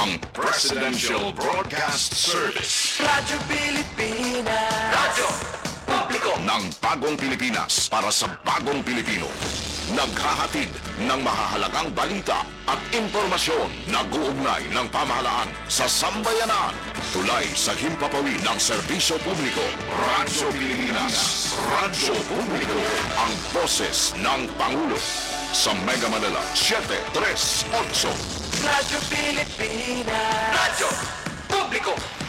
ang Presidential Broadcast Service. Radyo Pilipinas. Radyo Publiko ng bagong Pilipinas para sa bagong Pilipino. Naghahatid ng mahahalagang balita at impormasyon na guugnay ng pamahalaan sa sambayanan. Tulay sa himpapawid ng serbisyo publiko. Radyo Pilipinas. Radyo Publiko. Ang boses ng Pangulo. Sa Mega Manila, 738. Radyo Pilipinas. Radyo Publiko.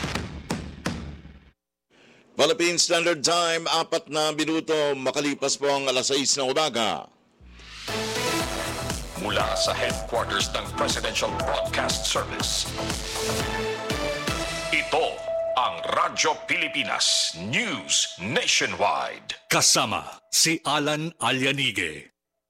Philippine Standard Time, 4 na minuto, makalipas po ang alas 6 ng umaga. Mula sa headquarters ng Presidential Broadcast Service. Ito ang Radyo Pilipinas News Nationwide. Kasama si Alan Alianige.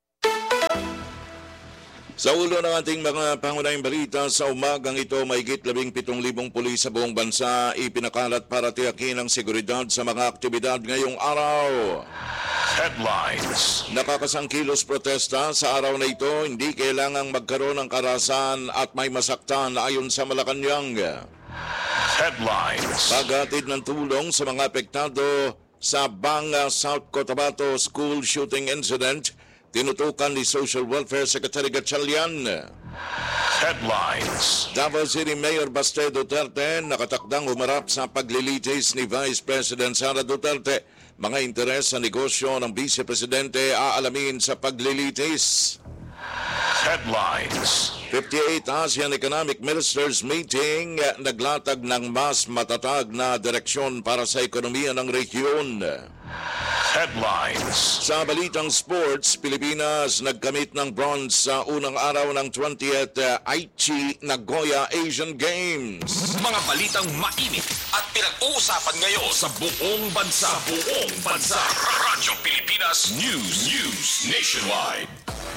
Sa ulo ng ating mga pangunahing balita sa umagang ito, mahigit 17,000 pulis sa buong bansa ipinakalat para tiyakin ang seguridad sa mga aktibidad ngayong araw. Headlines. Nakakasangkilos protesta sa araw na ito, hindi kailangang magkaroon ng karahasan at may masaktan ayon sa Malacanang. Headlines. Paghatid ng tulong sa mga apektado sa Banga, South Cotabato school shooting incident, tinutukan ni Social Welfare Secretary Gatchalian. Headlines. Davao City Mayor Baste Duterte nakatakdang humarap sa paglilitis ni Vice President Sara Duterte. Mga interes sa negosyo ng Vice Presidente aalamin sa paglilitis. Headlines. 58 ASEAN Economic Ministers Meeting naglatag ng mas matatag na direksyon para sa ekonomiya ng rehiyon. Headlines. Sa balitang sports, Pilipinas nagkamit ng bronze sa unang araw ng 20th Aichi Nagoya Asian Games. Mga balitang mainit at pinag-uusapan ngayon sa buong bansa. Radyo Pilipinas News Nationwide.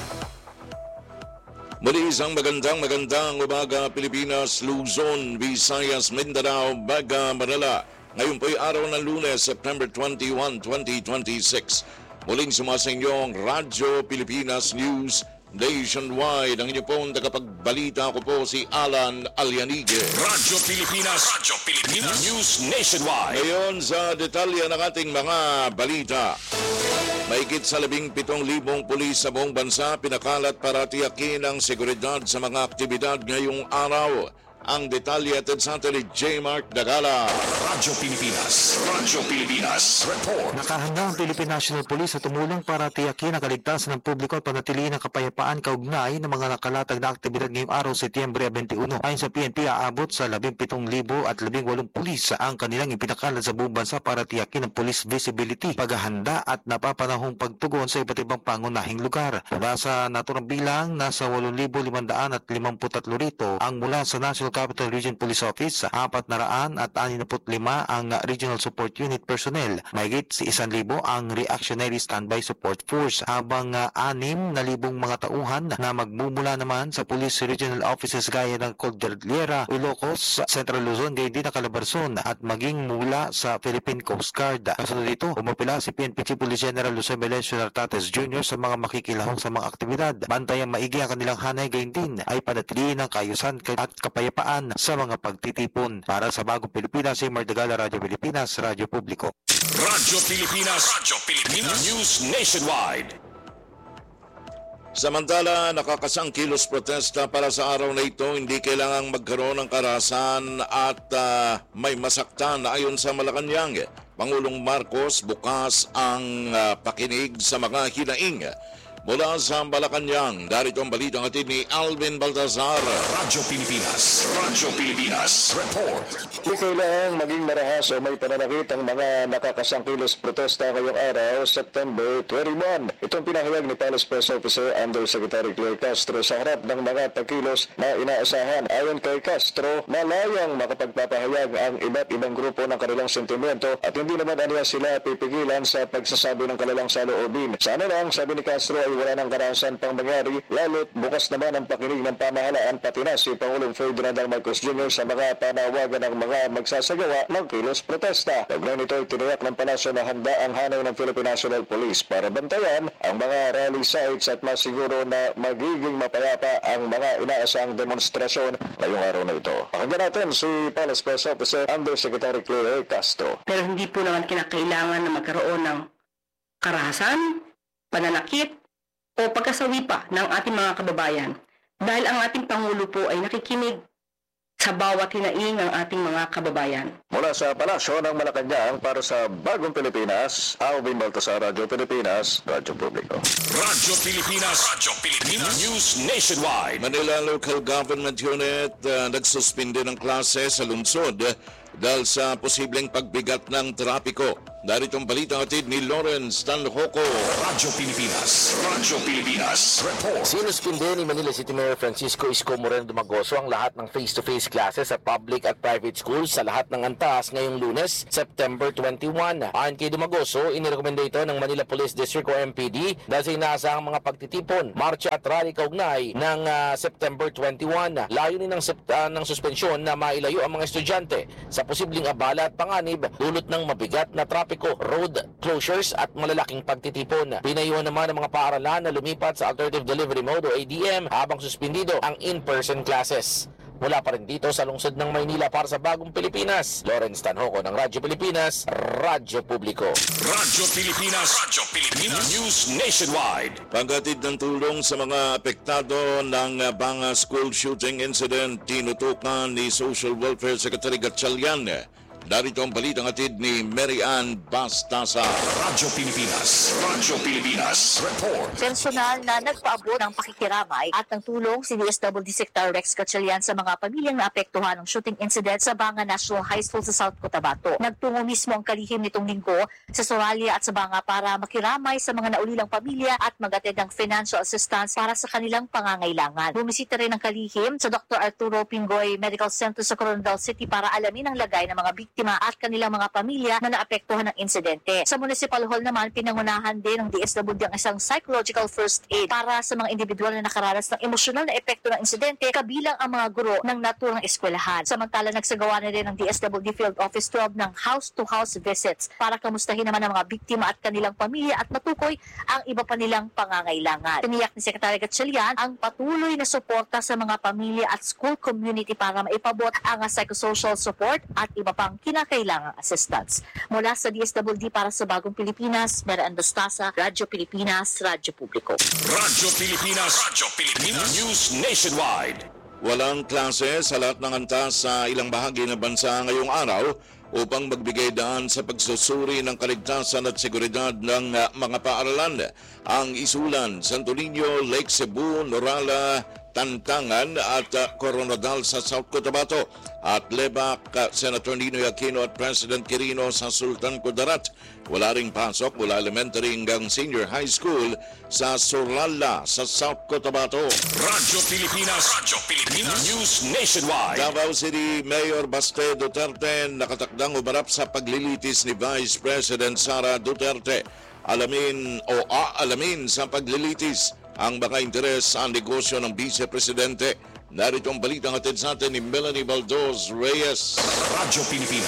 Muli isang magandang umaga, Pilipinas, Luzon, Visayas, Mindanao, Baga, Manila. Ngayon po'y araw ng Lunes, September 21, 2026. Muling sumasa inyong Radyo Pilipinas News Nationwide. Ang inyo pong tagapagbalita, ako po si Alan Alianige. Radyo Pilipinas News Nationwide. Ngayon sa detalye ng ating mga balita. Mahigit sa 17,000 pulis sa buong bansa pinakalat para tiyakin ang seguridad sa mga aktibidad ngayong araw. Ang detalye atid sa atin ni J. Mark Dagala. Radyo Pilipinas Report. Nakahanda ang Philippine National Police sa tumulong para tiyakin ang kaligtasan ng publiko at panatilihin ang kapayapaan kaugnay ng mga nakalatag na aktibidad ngayong araw, Setyembre 21. Ayon sa PNP, aabot sa 17,000 at 18 pulis ang kanilang ipinakalat sa buong bansa para tiyakin ang police visibility, paghahanda at napapanahong pagtugon sa iba't ibang pangunahing lugar. Mula sa naturang bilang, nasa 8,553 rito ang mula sa National Capital Region Police Office, 465 ang Regional Support Unit personnel, mahigit si 1,000 ang Reactionary Standby Support Force, habang 6,000 mga tauhan na magmumula naman sa Police Regional Offices gaya ng Cordillera, Ilocos, Central Luzon, gayon din ang Calabarzon at maging mula sa Philippine Coast Guard. Kasunod dito, umapila si PNP Chief Police General Jose Melencio Nartates Jr. sa mga makikilahong sa mga aktibidad. Bantayang maigi ang kanilang hanay, gayon din ay panatilihin ang kaayusan at kapayapaan sa mga pagtitipon. Para sa Bagong Pilipinas, si Mardagala, Radyo Pilipinas, Radyo Publiko. Radyo Pilipinas News Nationwide. Samantala, nakakasangkilos protesta para sa araw na ito, hindi kailangang magkaroon ng karahasan at may masaktan ayon sa Malacanang. Pangulong Marcos bukas ang pakinig sa mga hinaing. Mula sa Malacanang, darito ang balitang atin ni Alvin Baltazar. Radyo Pilipinas Report. Hindi kailangang maging marahas o may pananakit ang mga nakakasangkilos protesta ngayong araw, September 21. Itong pinahayag ni Palace Press Officer Undersecretary Claire Castro sa harap ng mga tagkilos na inaasahan. Ayon kay Castro, malayang makapagpapahayag ang iba't ibang grupo ng kanilang sentimento at hindi naman aniya sila pipigilan sa pagsasabi ng kanilang saloobin. Sana lang, sabi ni Castro, ay wala ng karanasan pang mangyari, lalo't bukas naman ang pakinig ng pamahalaan pati na si Pangulong Ferdinand Marcos Jr. sa mga panawagan ng mga magsasagawa ng kilos protesta. Kaugnay nito ay tiniyak ng palasyo na handa ang hanay ng Philippine National Police para bantayan ang mga rally sites at masiguro na magiging mapayapa ang mga inaasang demonstrasyon ngayong araw na ito. Pakinggan natin si Palace Press Officer Undersecretary Claire Castro. Pero hindi po naman kinakailangan na magkaroon ng karahasan, pananakit, o pagkasawi pa ng ating mga kababayan. Dahil ang ating Pangulo po ay nakikinig sa bawat hinaing ng ating mga kababayan. Mula sa Palasyo ng Malacanang para sa Bagong Pilipinas, Alvin Baltasar, Radyo Pilipinas, Radyo Publiko. Radyo Pilipinas, News Nationwide. Manila Local Government Unit nagsuspinde ng klase sa lungsod dahil sa posibleng pagbigat ng trapiko. Narito ang balitang atid ni Lawrence Tanloco. Radyo Pilipinas, report. Sinuspinde ni Manila City Mayor Francisco Isko Moreno Dumagoso ang lahat ng face-to-face classes sa public at private schools sa lahat ng antas ngayong Lunes, September 21. Ayon kay Dumagoso, inirekomenda ito ng Manila Police District o MPD dahil sa inaasahang mga pagtitipon, marcha at rally kaugnay ng September 21. Layunin ng suspensyon na mailayo ang mga estudyante sa posibleng abala at panganib dulot ng mabigat na trapiko, road closures at malalaking pagtitipon. Pinayuhan naman ang mga paaralan na lumipat sa Alternative Delivery Mode o ADM habang suspindido ang in-person classes. Mula pa rin dito sa lungsod ng Maynila para sa Bagong Pilipinas, Lawrence Tanhoco ng Radyo Pilipinas, Radyo Publiko. Radyo Pilipinas, News Nationwide. Paghatid ng tulong sa mga apektado ng Banga School Shooting Incident, tinutukan ni Social Welfare Secretary Gatchalian. Darito ang balitang atid ni Mary Ann Bastasa. Radyo Pilipinas, report. Personal na nagpaabot ng pakikiramay at ng tulong si DSWD Secretary Rex Gatchalian sa mga pamilyang naapektuhan ng shooting incident sa Banga National High School sa South Cotabato. Nagtungo mismo ang kalihim nitong linggo sa Soralia at sa Banga para makiramay sa mga naulilang pamilya at magatid ng financial assistance para sa kanilang pangangailangan. Bumisita rin ang kalihim sa Dr. Arturo Pingoy Medical Center sa Coronadal City para alamin ang lagay ng mga biktima at kanilang mga pamilya na naapektuhan ng insidente. Sa Municipal Hall naman, pinangunahan din ng DSWD ang isang psychological first aid para sa mga individual na nakaranas ng emosyonal na epekto ng insidente, kabilang ang mga guro ng naturang eskwelahan. Samantala, nagsagawa na rin ng DSWD Field Office 12 ng house-to-house visits para kamustahin naman ang mga biktima at kanilang pamilya at matukoy ang iba pa nilang pangangailangan. Tiniyak ni Secretary Gatchalian ang patuloy na suporta sa mga pamilya at school community para maipabot ang psychosocial support at iba pang kinakailangang assistance. Mula sa DSWD para sa Bagong Pilipinas, Mary Ann Bastasa, Radyo Pilipinas, Radyo Publiko. Radyo Pilipinas, News Nationwide. Walang klase sa lahat ng antas sa ilang bahagi ng bansa ngayong araw upang magbigay daan sa pagsusuri ng kaligtasan at seguridad ng mga paaralan. Ang Isulan, Santo Niño, Lake Cebu, Norala, Tantangan at Coronadal sa South Cotabato at Lebac, Senator Ninoy Aquino at President Quirino sa Sultan Kudarat. Wala ring pasok mula elementary hanggang senior high school sa Surala sa South Cotabato. Radyo Pilipinas, News Nationwide. Davao City Mayor Baste Duterte nakatakdang umarap sa paglilitis ni Vice President Sara Duterte. Alamin sa paglilitis ang baka interes sa negosyo ng Vice Presidente. Narito ang balitang hatid sa atin ni Melanie Baldos Reyes. Radyo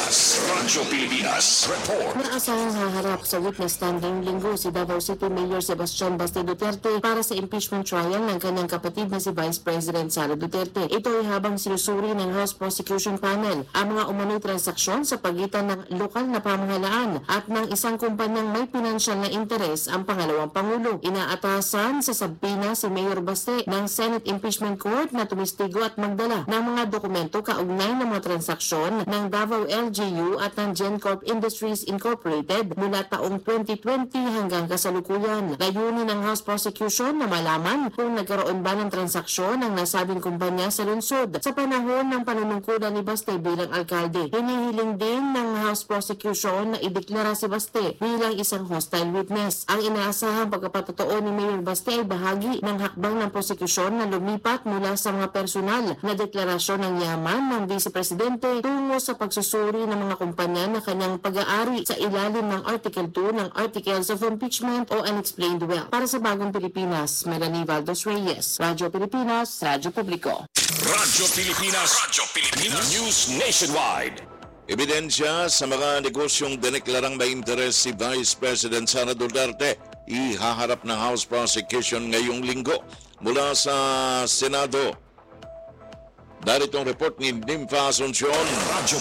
Pilipinas, report. Naasahang haharap sa witness stand ngayong linggo si Davao City Mayor Sebastian Baste Duterte para sa impeachment trial ng kanyang kapatid na si Vice President Sara Duterte. Ito ay habang sinusuri ng House Prosecution Panel ang mga umano'y transaksyon sa pagitan ng lokal na pamahalaan at ng isang kumpanyang may pinansyal na interes ang pangalawang Pangulo. Inaatasan sa sabina si Mayor Baste ng Senate Impeachment Court na tumistigo at magdala ng mga dokumento kaugnay ng mga transaksyon ng Davao LGU at ng GenCorp Industries Incorporated mula taong 2020 hanggang kasalukuyan. Layunin ng House Prosecution na malaman kung nagkaroon ba ng transaksyon ng nasabing kumpanya sa lungsod sa panahon ng panunungkulan ni Baste bilang alkalde. Hinihiling din ng House Prosecution na ideklara si Baste bilang isang hostile witness. Ang inaasahang pagkapatotoo ni Mayor Baste ay bahagi ng hakbang ng prosekusyon na lumipat mula sa mga personal na deklarasyon ng yaman ng Vice Presidente tungo sa pagsusuri ng mga kumpanya na kanyang pag-aari sa ilalim ng Article 2 ng Articles of Impeachment o Unexplained Wealth. Para sa Bagong Pilipinas, Melanie Valdos Reyes, Radyo Pilipinas, Radyo Publiko. Radyo Pilipinas News Nationwide. Ebidensya sa mga negosyong dineklarang may interes si Vice President Sara Duterte ihaharap ng House Prosecution ngayong linggo mula sa Senado. Darito ang report ni Nympha Asuncion. Radyo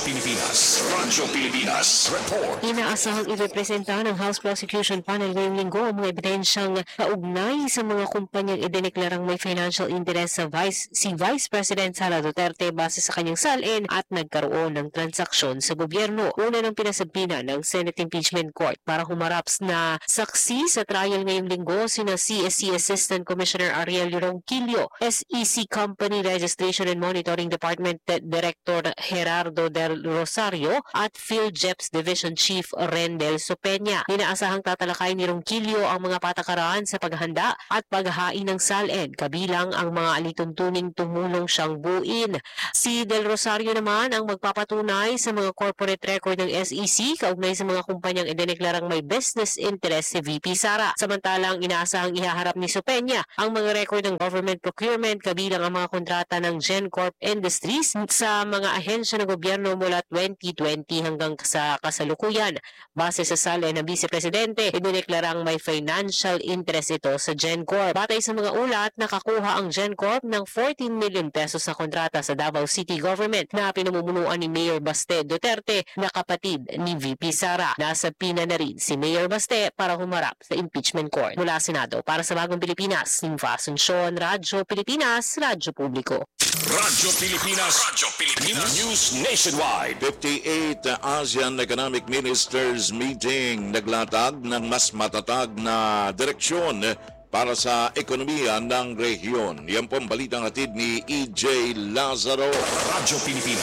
Pilipinas Report. Inaasahang irepresenta ng House Prosecution Panel ngayong linggo ang mga ebidensyang kaugnay sa mga kumpanyang idineklarang may financial interest sa si Vice President Sara Duterte base sa kanyang salin at nagkaroon ng transaksyon sa gobyerno. Una ng pinasabina ng Senate Impeachment Court para humarap na saksi sa trial ngayong linggo sina CSC Assistant Commissioner Ariel Ronquillo, SEC Company Registration and Monitoring Department Director Gerardo Del Rosario at PhilJeps Division Chief Rendel Sopeña. Inaasahang tatalakay ni Ronquillo ang mga patakaran sa paghahanda at paghahain ng SALN, kabilang ang mga alituntuning tumulong siyang buuin. Si Del Rosario naman ang magpapatunay sa mga corporate record ng SEC kaugnay sa mga kumpanyang idineklarang may business interest si VP Sara. Samantalang inaasahang ihaharap ni Sopeña ang mga record ng government procurement, kabilang ang mga kontrata ng GenCorp Industries sa mga ahensya ng gobyerno mula 2020 hanggang sa kasalukuyan. Base sa salin ng Vice Presidente, idineklarang may financial interest ito sa GenCorp. Batay sa mga ulat, nakakuha ang GenCorp ng 14 million pesos sa kontrata sa Davao City Government na pinamumunuan ni Mayor Baste Duterte na kapatid ni VP Sara. Nasa pina na rin si Mayor Baste para humarap sa impeachment court. Mula Senado, para sa Bagong Pilipinas, Nympha Asuncion, Radyo Pilipinas, Radyo Publiko. Radyo Pilipinas News Nationwide. 58 ASEAN Economic Ministers Meeting naglatag ng mas matatag na direksyon para sa ekonomiya ng rehiyon. Yan po ang balitang hatid ni EJ Lazaro. Radyo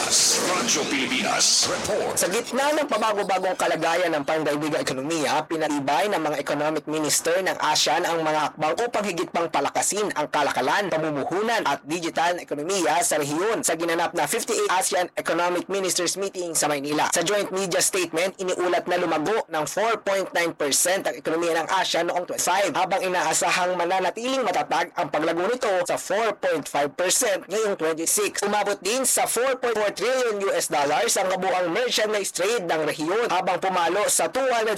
Pilipinas Report. Sa gitna ng pabago-bagong kalagayan ng pandaigdigang ekonomiya, pinatibay ng mga economic minister ng ASEAN ang mga hakbang upang higit pang palakasin ang kalakalan, pamumuhunan at digital na ekonomiya sa rehiyon sa ginanap na 58 ASEAN Economic Ministers Meeting sa Maynila. Sa joint media statement, iniulat na lumago ng 4.9% ang ekonomiya ng ASEAN noong 2025 habang inaasahan mananatiling matatag ang paglago nito sa 4.5% ngayong 26. Umabot din sa $4.4 trillion ang kabuang merchandise trade ng rehiyon habang pumalo sa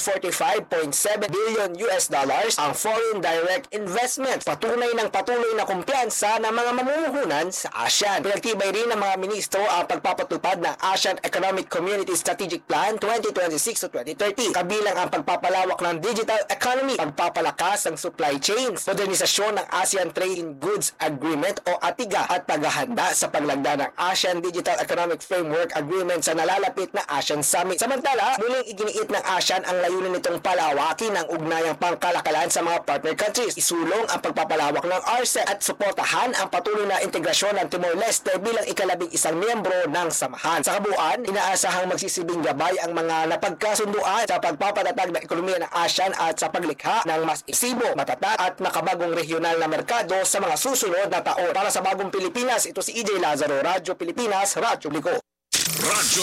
$245.7 billion ang foreign direct investment. Patunay ng patuloy na kumpiyansa ng mga mamumuhunan sa ASEAN. Pinagtibay rin ng mga ministro ang pagpapatupad ng ASEAN Economic Community Strategic Plan 2026 to 2030, kabilang ang pagpapalawak ng digital economy, pagpapalakas ng supply chain, modernisasyon ng ASEAN Trade in Goods Agreement o ATIGA at paghahanda sa paglagda ng ASEAN Digital Economic Framework Agreement sa nalalapit na ASEAN Summit. Samantala, muling iginiit ng ASEAN ang layunin nitong palawakin ang ugnayang pangkalakalan sa mga partner countries, isulong ang pagpapalawak ng RCEP at suportahan ang patuloy na integrasyon ng Timor-Leste bilang ika-11 miyembro ng samahan. Sa kabuuan, inaasahang magsisilbing gabay ang mga napagkasunduan sa pagpapatatag ng ekonomiya ng ASEAN at sa paglikha ng mas iksibo, matatag at makabagong regional na merkado sa mga susunod na taon. Para sa Bagong Pilipinas, ito si EJ Lazaro, Radyo Pilipinas, Radyo Publiko. Radyo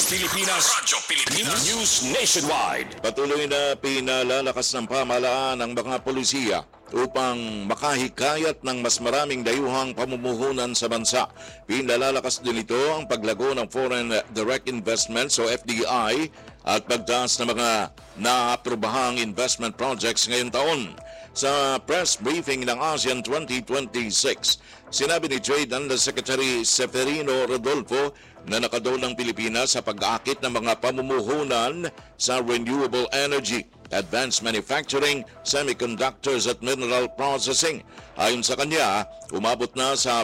Pilipinas News Nationwide. Patuloy na pinalalakas ng pamahalaan ang mga polisiya upang makahikayat ng mas maraming dayuhang pamumuhunan sa bansa. Pinalalakas din ito ang paglago ng Foreign Direct Investments o FDI at pagtaas ng mga naaprobahang investment projects ngayong taon. Sa press briefing ng ASEAN 2026, sinabi ni Trade Undersecretary Seferino Rodolfo na nakadol ng Pilipinas sa pag-aakit ng mga pamumuhunan sa renewable energy, advanced manufacturing, semiconductors at mineral processing. Ayon sa kanya, umabot na sa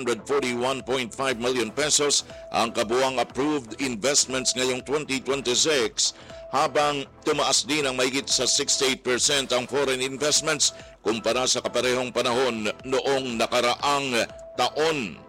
541.5 million pesos ang kabuang approved investments ngayong 2026, habang tumaas din ang mahigit sa 68% ang foreign investments kumpara sa kaparehong panahon noong nakaraang taon.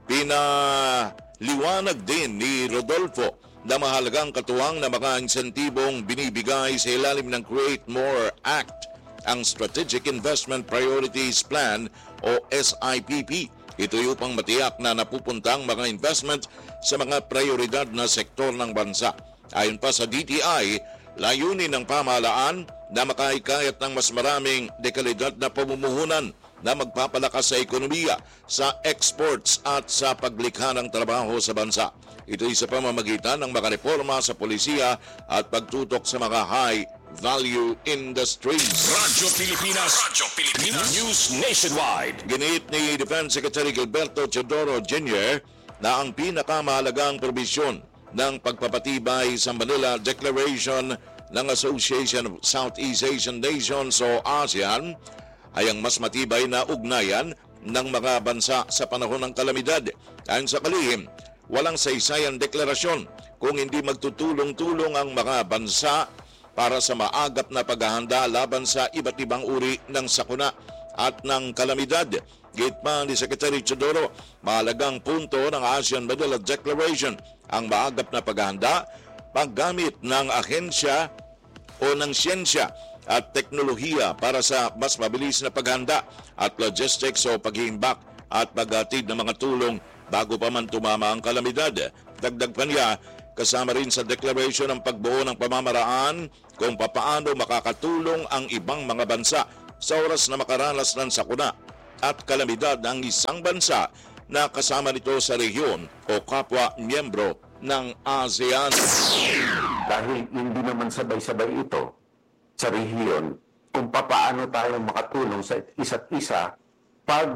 Pinaliwanag din ni Rodolfo na mahalagang katuwang na mga insentibong binibigay sa ilalim ng Create More Act, ang Strategic Investment Priorities Plan o SIPP, Ito'y upang matiyak na napupunta ang mga investment sa mga prioridad na sektor ng bansa. Ayon pa sa DTI, layunin ng pamahalaan na makaikayat ng mas maraming dekalidad na pamumuhunan na magpapalakas sa ekonomiya, sa exports at sa paglikha ng trabaho sa bansa. Ito'y sa pamamagitan ng mga reforma sa polisiya at pagtutok sa mga high-value industries. Radyo Pilipinas News Nationwide. Giniit ni Defense Secretary Gilberto Teodoro Jr. na ang pinakamahalagang probisyon ng pagpapatibay sa Manila Declaration ng Association of Southeast Asian Nations o ASEAN ay ang mas matibay na ugnayan ng mga bansa sa panahon ng kalamidad. Ayon sa kalihim, walang saysayang deklarasyon kung hindi magtutulong-tulong ang mga bansa para sa maagap na paghahanda laban sa iba't ibang uri ng sakuna at ng kalamidad. Git pa ni Secretary Teodoro, mahalagang punto ng ASEAN Manila Declaration ang maagap na paghahanda, paggamit ng ahensya o ng siyensya at teknolohiya para sa mas mabilis na paghanda at logistics o paghihimbak at paghatid ng mga tulong bago pa man tumama ang kalamidad. Dagdag pa niya, kasama rin sa declaration ang pagbuo ng pamamaraan kung papaano makakatulong ang ibang mga bansa sa oras na makaranas ng sakuna at kalamidad ng isang bansa na kasama nito sa rehiyon o kapwa miyembro ng ASEAN. Dahil hindi naman sabay-sabay ito sa rehiyon kung papaano tayo makatulong sa isa't isa pag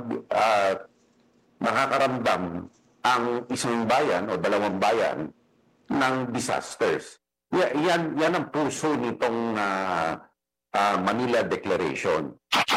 nakakaramdam ang isang bayan o dalawang bayan ng disasters. Yan ang puso nitong Manila Declaration.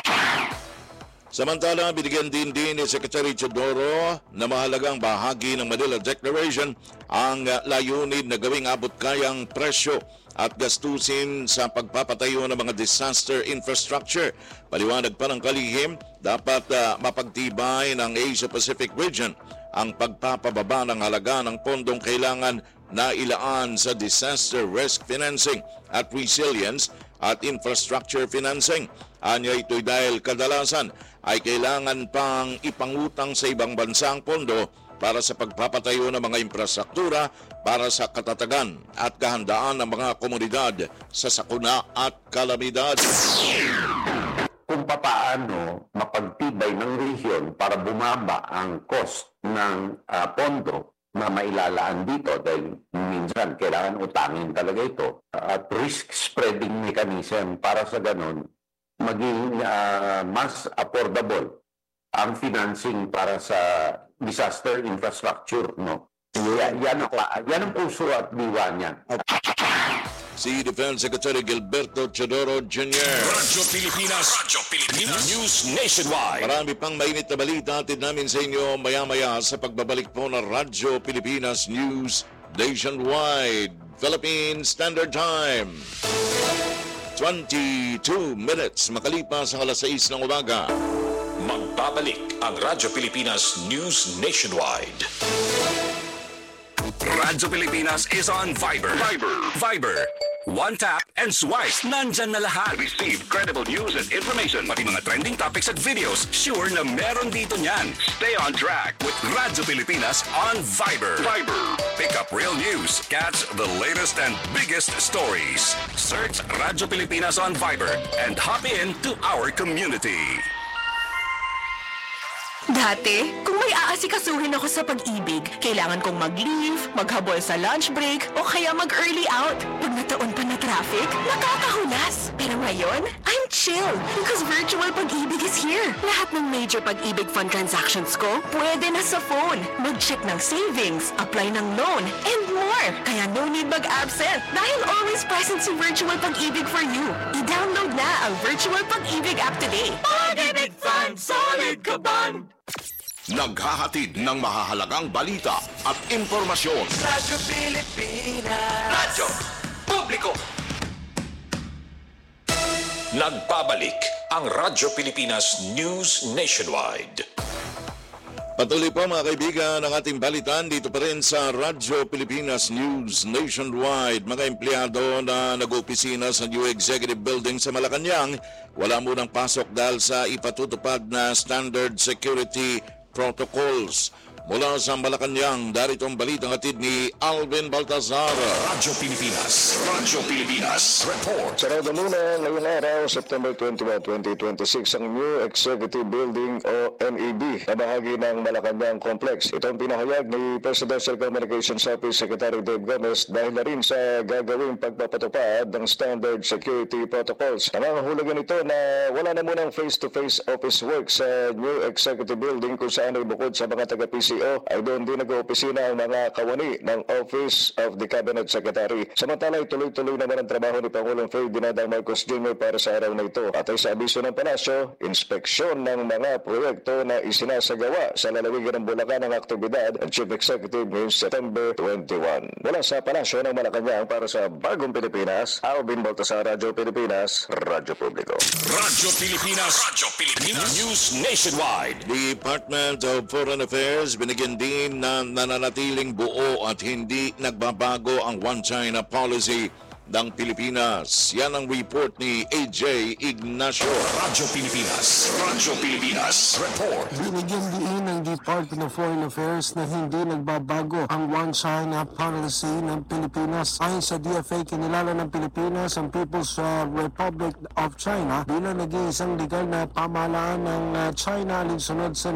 Samantala, binigyan din ni Secretary Teodoro na mahalagang bahagi ng Manila Declaration ang layunin na gawing abot kayang presyo at gastusin sa pagpapatayo ng mga disaster infrastructure. Paliwanag pa ng kalihim, dapat mapagtibay ng Asia-Pacific region ang pagpapababa ng halaga ng pondong kailangan na ilaan sa disaster risk financing at resilience at infrastructure financing. Anya ito'y dahil kadalasan ay kailangan pang ipangutang sa ibang bansa ang pondo para sa pagpapatayo ng mga infrastruktura para sa katatagan at kahandaan ng mga komunidad sa sakuna at kalamidad. Kung papaano mapagtibay ng rehiyon para bumaba ang cost ng pondo na mailalaan dito dahil minsan kailangan utangin talaga ito at risk spreading mechanism para sa ganun maging mas affordable ang financing para sa disaster infrastructure, no? Yan ang puso at diwa niya. Si Defense Secretary Gilberto Teodoro Jr. Radyo Pilipinas News Nationwide. Marami pang mainit na balita atid namin sa inyo maya-maya sa pagbabalik po ng Radyo Pilipinas News Nationwide. Philippine Standard Time. 22 minutes makalipas ang alas 6 ng umaga. Magbabalik ang Radyo Pilipinas News Nationwide. Radyo Pilipinas is on Viber. One tap and swipe. Nandyan na lahat. Receive credible news and information. Pati mga trending topics at videos. Sure na meron dito niyan. Stay on track with Radyo Pilipinas on Viber. Pick up real news. Catch the latest and biggest stories. Search Radyo Pilipinas on Viber and hop in to our community. Dati, kung may aasikasuhin ako sa pag-ibig, kailangan kong mag-leave, maghabol sa lunch break, o kaya mag-early out. Pag nataon pa na traffic, nakakahulas. Pero ngayon, I'm chill because virtual pag-ibig is here. Lahat ng major pag-ibig fund transactions ko, pwede na sa phone. Mag-check ng savings, apply ng loan, and more. Kaya no need mag-absent dahil always present si virtual pag-ibig for you. I-download na ang virtual pag-ibig app today. Pag-ibig Fund, solid ka band! Naghahatid ng mahahalagang balita at impormasyon. Radyo Pilipinas. Radyo Publiko. Nagbabalik ang Radyo Pilipinas News Nationwide. Patuloy po mga kaibigan ang ating balitan dito pa rin sa Radyo Pilipinas News Nationwide. Mga empleyado na nag-opisina sa New Executive Building sa Malacanang wala munang pasok dahil sa ipatutupad na standard security protocols. Mula sa Malacanang, darito ang balitang hatid ni Alvin Baltazar. Radyo Pilipinas. Radyo Pilipinas. Report. Sarado muna ngayong araw, September 21, 2026, ang New Executive Building o NEB na bahagi ng Malacanang Complex. Ito ang pinahayag ni Presidential Communications Office Secretary Dave Gomez dahil na rin sa gagawing pagpapatupad ng standard security protocols. Nangangahulugan ito na wala na munang face-to-face office work sa New Executive Building kung saan ay bukod sa mga taga-PCO ay doon din nag-oopisina ang mga kawani ng Office of the Cabinet Secretary. Samantala ay tuloy-tuloy naman ang trabaho ni Pangulong Ferdinand Marcos Jr. para sa araw na ito. At ay sa abiso ng Palasyo, inspeksyon ng mga proyekto na isinasagawa sa lalawigan ng Bulacan ng aktibidad ng Chief Executive ngayong September 21. Mula sa Palasyo ng Malacanang para sa Bagong Pilipinas, Alvin Baltasar, Radyo Pilipinas, Radyo Publiko. Radyo Pilipinas. Radyo Pilipinas. News Nationwide. Department of Foreign Affairs binigyan din na nananatiling buo at hindi nagbabago ang One China policy ng Pilipinas. Yan ang report ni AJ Ignacio. Radyo Pilipinas. Radyo Pilipinas. Report. Binigyan din ng Department of Foreign Affairs na hindi nagbabago ang One China policy ng Pilipinas. Ayon sa DFA, kinilala ng Pilipinas ang People's Republic of China bilang nag-iisang legal na pamahalaan ng China alinsunod sa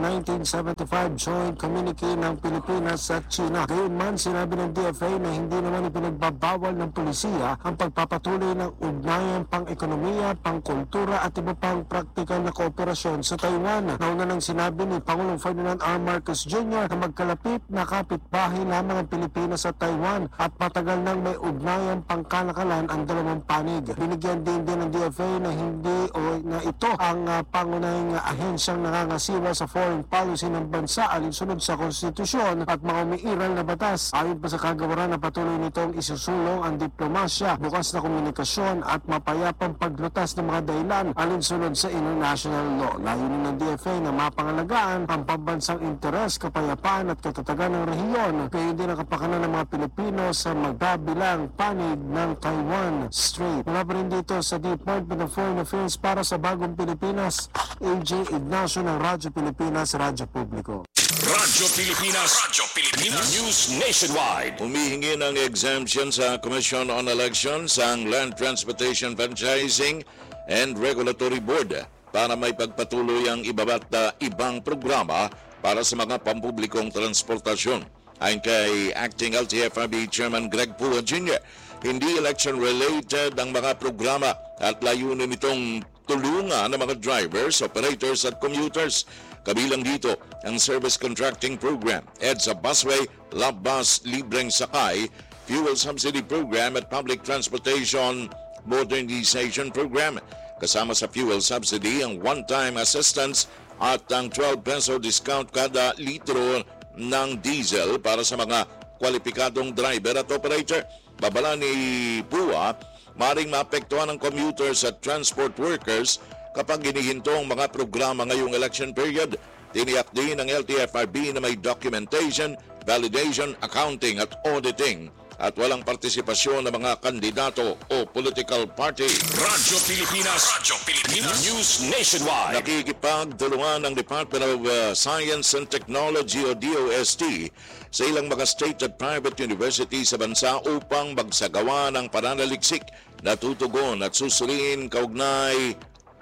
1975 Joint Communique ng Pilipinas at China. Gayunman, sinabi ng DFA na hindi naman ipinagbabawal ng polisiya ang pagpapatuloy ng ugnayan pang-ekonomiya, pang-kultura at iba pang praktikal na kooperasyon sa Taiwan. Nauna nang sinabi ni Pangulong Ferdinand Marcos Jr. na magkalapit na kapitbahay lamang ang Pilipinas at Taiwan at matagal nang may ugnayan pangkalakalan ang dalawang panig. Binigyan din ng DFA na hindi o na ito ang pangunahing ahensyang nangangasiwa sa foreign policy ng bansa alinsunod sa konstitusyon at mga umiiral na batas. Ayon pa sa kagawaran na patuloy nitong isusulong ang diplomasya, bukas na komunikasyon at mapayapang paglutas ng mga dahilan alinsunod sa international law. Layunin ng DFA na mapangalagaan ang pambansang interes, kapayapaan at katatagan ng rehiyon, kaya hindi nakapakanan ng mga Pilipino sa magkabilang panig ng Taiwan Strait. Mula pa rin dito sa Department of Foreign Affairs para sa Bagong Pilipinas, AJ Ignacio ng Radyo Pilipinas, Radyo Publiko. Radyo Pilipinas. Radyo Pilipinas. News Nationwide. Humihingi ng exemption sa Commission on Elections ang Land Transportation Franchising and Regulatory Board para may pagpatuloy ang iba't ibang programa para sa mga pampublikong transportasyon. Ayon kay Acting LTFRB Chairman Greg Pua Jr., hindi election-related ang mga programa at layunin itong tulungan ng mga drivers, operators at commuters. Kabilang dito ang Service Contracting Program, EDSA Busway, Love Bus, Libreng Sakay, Fuel Subsidy Program at Public Transportation Modernization Program. Kasama sa fuel subsidy ang one-time assistance at ang 12 peso discount kada litro ng diesel para sa mga kwalipikadong driver at operator. Babala ni Pua, maring maapektuhan ng commuters at transport workers kapag hinihinto ang mga programa ngayong election period. Tiniyak din ng LTFRB na may documentation, validation, accounting at auditing at walang partisipasyon ng mga kandidato o political party. Radyo Pilipinas. Radyo Pilipinas. News Nationwide. Nakikipagtulungan ng Department of Science and Technology o DOST sa ilang mga state at private university sa bansa upang magsagawa ng pananaliksik na tutugon at susuriin kaugnay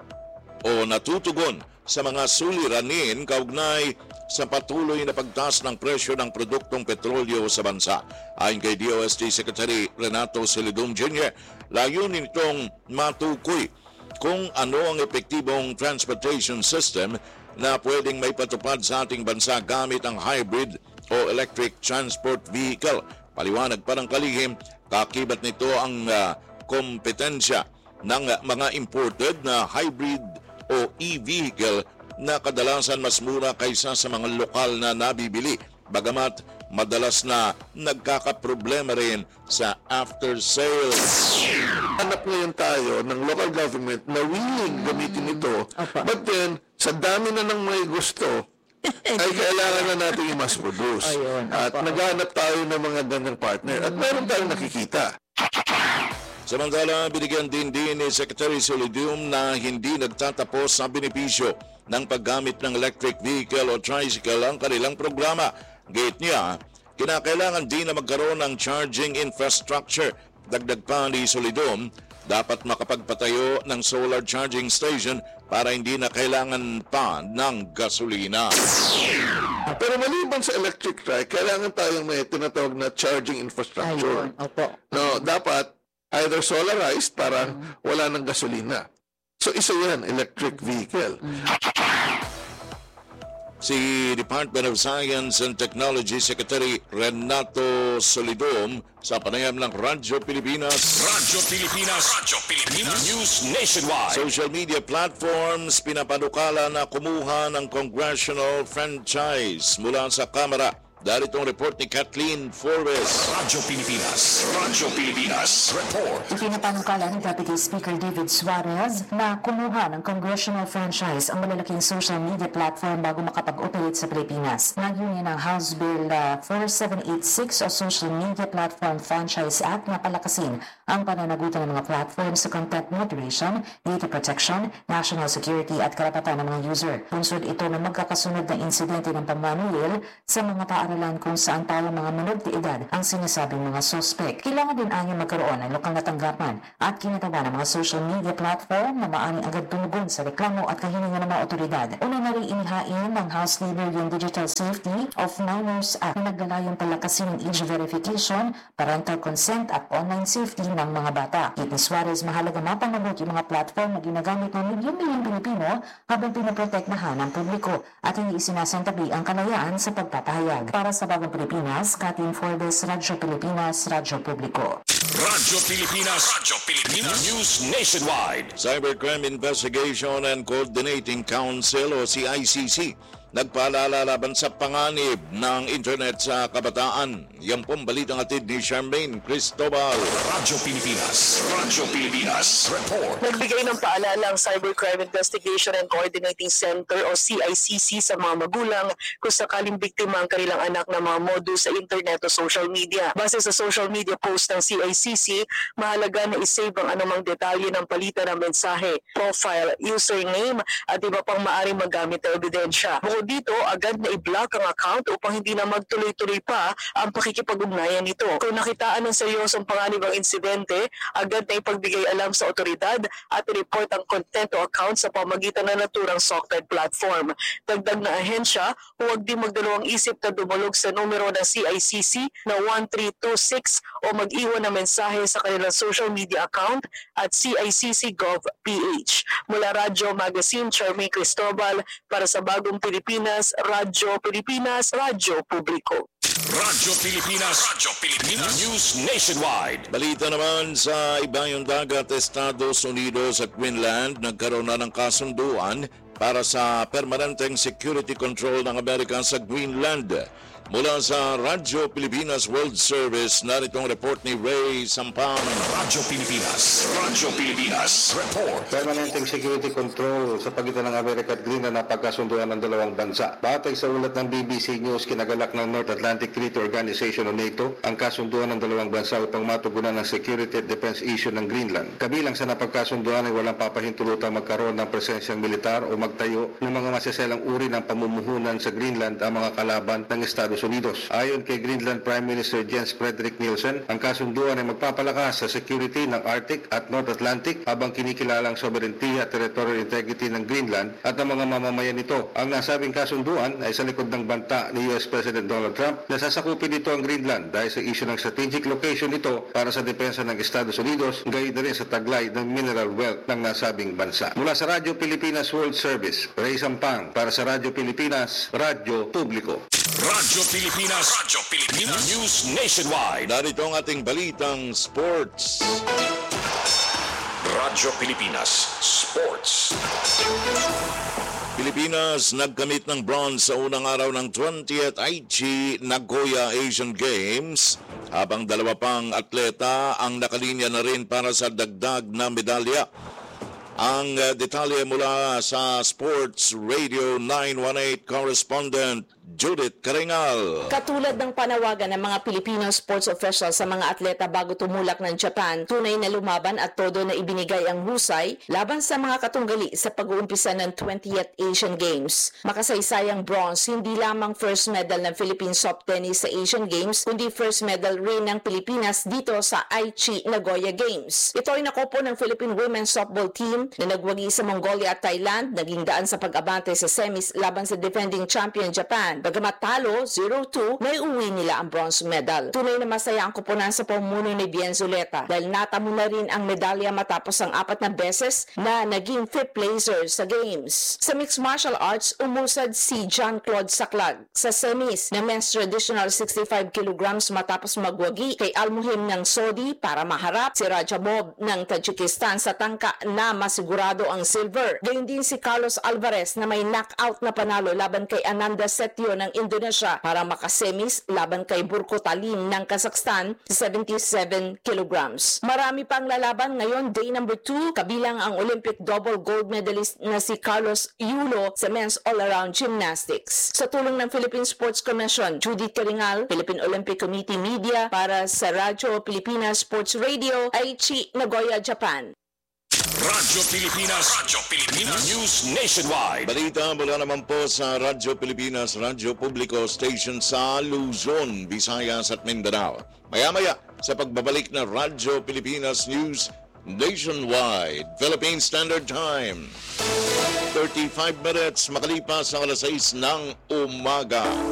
o natutugon sa mga suliranin kaugnay sa patuloy na pagtaas ng presyo ng produktong petrolyo sa bansa. Ayon kay DOST Secretary Renato Celedon Jr., layunin itong matukoy kung ano ang epektibong transportation system na pwedeng may patupad sa ating bansa gamit ang hybrid o electric transport vehicle. Paliwanag pa ng kalihim, kakibat nito ang kompetensya ng mga imported na hybrid o e-vehicle na kadalasan mas mura kaysa sa mga lokal na nabibili. Bagamat madalas na nagkakaproblema rin sa after sales. Hanap ngayon tayo ng local government na willing gamitin ito. But then, sa dami na ng may gusto, ay kailangan na natin i-mass produce. At naghanap tayo ng mga ganyang partner. At meron tayong nakikita. Samantala, binigyan din ni Secretary Solidium na hindi nagtatapos sa benepisyo ng paggamit ng electric vehicle o tricycle ang kanilang programa. Gate niya, kinakailangan din na magkaroon ng charging infrastructure. Dagdag pa ni Solidium, dapat makapagpatayo ng solar charging station para hindi na kailangan pa ng gasolina. Pero maliban sa electric trike, kailangan tayong may tinatawag na charging infrastructure. No, dapat either solarized para wala ng gasolina. So isa yan, electric vehicle. Si Department of Science and Technology Secretary Renato Solidium sa panayam ng Radyo Pilipinas. Radyo Pilipinas. Radyo Pilipinas. News Nationwide. Social media platforms pinapanukala na kumuha ng congressional franchise mula sa Kamara. Dari itong report ni Kathleen Forbes. Radyo Pilipinas. Radyo Pilipinas. Report. Ipinapanukala ni Deputy Speaker David Suarez na kumuha ng congressional franchise ang malalaking social media platform bago makapag-operate sa Pilipinas. Nagyunin ng House Bill 4786 o Social Media Platform Franchise Act na palakasin ang pananagutan ng mga platform sa content moderation, data protection, national security at karapatan ng mga user. Punsod ito na magkakasunod na insidente ng pamanuil sa mga paaralan kung saan tawang mga menor de edad ang sinasabing mga suspect. Kailangan din anya magkaroon ng lokal na tanggapan at kinatawa ng mga social media platform na maaaring agad tumugon sa reklamo at kahilingan ng mga otoridad. Una na rin inihain ng House Leader yung Digital Safety of Minors Act na naglalayong palakasin ng age verification, parental consent at online safety ng mga bata. Iti Suarez, mahalaga mapanagot yung mga platform na ginagamit ng milyong-milyong Pilipino habang pinoprotektahan ng publiko at hindi isinasantabi ang kalayaan sa pagpapahayag. Para sa Bagong Pilipinas, Kathleen Forbes, Radyo Pilipinas, Radyo Publiko. Radyo Pilipinas. Radyo Pilipinas. News Nationwide. Cybercrime Investigation and Coordinating Council o CICC nagpaalala laban sa panganib ng internet sa kabataan. Yan pong balitang atid ni Charmaine Cristobal. Radyo Pilipinas. Radyo Pilipinas. Report. Nagbigay ng paalala ang Cybercrime Investigation and Coordinating Center o CICC sa mga magulang kung sakaling biktima ang kanilang anak ng mga modus sa internet o social media. Base sa social media post ng CICC, mahalaga na isave ang anumang detalye ng palitan ng mensahe, profile, username at iba pang maaaring magamit na ebidensya. Bukod dito, agad na i-block ang account upang hindi na magtuloy-tuloy pa ang pakikipag-ugnayan nito. Kung nakitaan ng seryosong panganib ang insidente, agad na ipagbigay alam sa otoridad at i-report ang content o account sa pamagitan ng naturang SOCMED platform. Dagdag na ahensya, huwag din magdalawang isip na dumulog sa numero ng CICC na 1326 o mag-iwan ng mensahe sa kanilang social media account at CICC.gov.ph. Mula Radyo Magazine, Charmaine Cristobal, para sa Bagong Pilipinas, Radyo Pilipinas, Radyo Publiko. Radyo Pilipinas. Radyo Pilipinas. News Nationwide. Balita naman sa ibayong dagat, Estados Unidos at Greenland nagkaroon na ng kasunduan para sa permanenteng security control ng Amerika sa Greenland. Mula sa Radyo Pilipinas World Service, narito ang report ni Ray Sampang. Radyo Pilipinas. Radyo Pilipinas. Report. Permanenteng security control sa pagitan ng Amerika at Greenland na pagkasunduan ng dalawang bansa. Batay sa ulat ng BBC News, kinagalak ng North Atlantic Treaty Organization o NATO ang kasunduan ng dalawang bansa upang matugunan ng security at defense issue ng Greenland. Kabilang sa napagkasunduan ay walang papahintulutang magkaroon ng presensyang militar o magtayo ng mga masaselang uri ng pamumuhunan sa Greenland ang mga kalaban ng Estados Unidos. Ayon kay Greenland Prime Minister Jens Frederick Nielsen, ang kasunduan ay magpapalakas sa security ng Arctic at North Atlantic habang kinikilalang sovereignty at territorial integrity ng Greenland at ng mga mamamayan nito. Ang nasabing kasunduan ay sa likod ng banta ni US President Donald Trump na sasakupin nito ang Greenland dahil sa issue ng strategic location nito para sa depensa ng Estados Unidos, gayon na rin sa taglay ng mineral wealth ng nasabing bansa. Mula sa Radyo Pilipinas World Service, Ray Sampang para sa Radyo Pilipinas, Radyo Publiko. Radyo Pilipinas. Radyo Pilipinas. News Nationwide. Narito ang ating balitang sports. Radyo Pilipinas Sports. Pilipinas nagkamit ng bronze sa unang araw ng 20th Aichi Nagoya Asian Games habang dalawa pang atleta ang nakalinya na rin para sa dagdag na medalya. Ang detalye mula sa Sports Radio 918 correspondent Judith Karingal. Katulad ng panawagan ng mga Filipino sports officials sa mga atleta bago tumulak ng Japan, tunay na lumaban at todo na ibinigay ang husay laban sa mga katunggali sa pag-uumpisa ng 20th Asian Games. Makasaysayang bronze, hindi lamang first medal ng Philippine soft tennis sa Asian Games, kundi first medal rin ng Pilipinas dito sa Aichi Nagoya Games. Ito ay nakopo ng Philippine women's softball team na nagwagi sa Mongolia at Thailand, naging daan sa pag-abante sa semis laban sa defending champion Japan. Bagamat talo 0-2, naiuwi nila ang bronze medal. Tunay na masaya ang koponan sa pamuno ni Bien Zuleta dahil natamo na rin ang medalya matapos ang 4 na beses na naging 5th placer sa games. Sa mixed martial arts, umusad si Jean-Claude Saclag sa semis na men's traditional 65 kilograms matapos magwagi kay Almuhim ng Saudi para maharap si Rajabov ng Tajikistan sa tangka na masigurado ang silver. Gayun din si Carlos Alvarez na may knockout na panalo laban kay Ananda Setio ng Indonesia para makasemis laban kay Burko Talim ng Kazakhstan sa 77 kilograms. Marami pang lalaban ngayon, day number 2, kabilang ang Olympic double gold medalist na si Carlos Yulo sa men's all-around gymnastics. Sa tulong ng Philippine Sports Commission, Judith Karingal, Philippine Olympic Committee Media para sa Radyo Pilipinas Sports Radio, Aichi, Nagoya, Japan. Radyo Pilipinas News Nationwide. Balita mula naman po sa Radyo Pilipinas, Radyo Publiko Station sa Luzon, Visayas at Mindanao. Maya-maya sa pagbabalik na Radyo Pilipinas News Nationwide, Philippine Standard Time. 35 minutes makalipas sa alas 6 ng umaga.